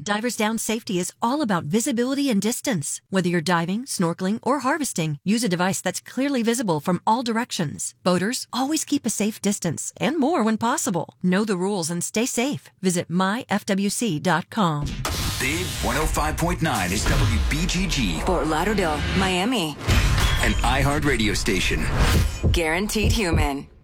Divers Down safety is all about visibility and distance. Whether you're diving, snorkeling, or harvesting, use a device that's clearly visible from all directions. Boaters, always keep a safe distance and more when possible. Know the rules and stay safe. Visit myfwc.com. Big 105.9 is WBGG. Fort Lauderdale, Miami. An iHeart radio station. Guaranteed Human.